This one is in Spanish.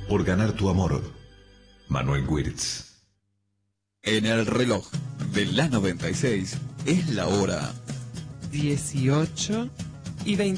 por ganar tu amor. Manuel Wirtz. En el reloj de la 96 es la hora 18:20.